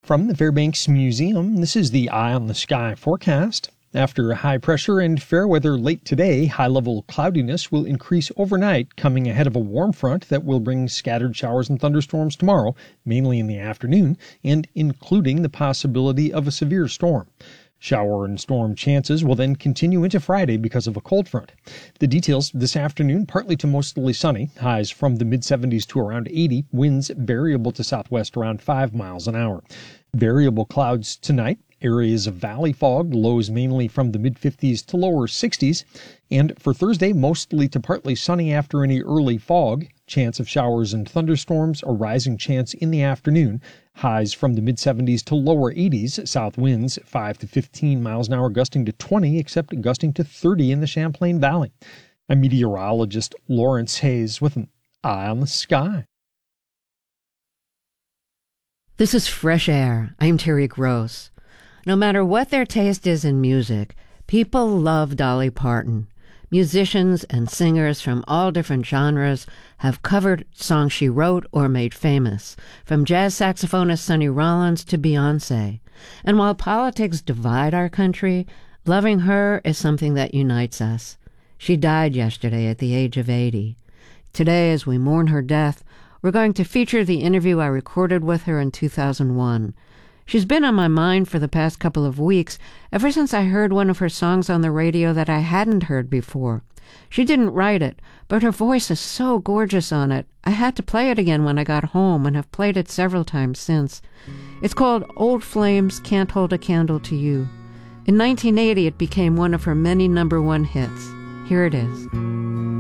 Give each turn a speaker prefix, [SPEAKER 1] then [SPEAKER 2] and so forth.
[SPEAKER 1] From the Fairbanks Museum, this is the Eye on the Sky forecast. After high pressure and fair weather late today, high-level cloudiness will increase overnight, coming ahead of a warm front that will bring scattered showers and thunderstorms tomorrow, mainly in the afternoon, and including the possibility of a severe storm. Shower and storm chances will then continue into Friday because of a cold front. The details this afternoon, partly to mostly sunny, highs from the mid-70s to around 80, winds variable to southwest around 5 miles an hour. Variable clouds tonight, areas of valley fog, lows mainly from the mid-50s to lower 60s. And for Thursday, mostly to partly sunny after any early fog. Chance of showers and thunderstorms, a rising chance in the afternoon. Highs from the mid-70s to lower 80s, south winds 5 to 15 miles an hour, gusting to 20, except gusting to 30 in the Champlain Valley. I'm meteorologist Lawrence Hayes with an Eye on the Sky.
[SPEAKER 2] This is Fresh Air. I'm Terry Gross. No matter what their taste is in music, people love Dolly Parton. Musicians and singers from all different genres have covered songs she wrote or made famous, from jazz saxophonist Sonny Rollins to Beyoncé. And while politics divide our country, loving her is something that unites us. She died yesterday at the age of 80. Today, as we mourn her death, we're going to feature the interview I recorded with her in 2001. She's been on my mind for the past couple of weeks, ever since I heard one of her songs on the radio that I hadn't heard before. She didn't write it, but her voice is so gorgeous on it. I had to play it again when I got home and have played it several times since. It's called Old Flames Can't Hold a Candle to You. In 1980, it became one of her many #1 hits. Here it is.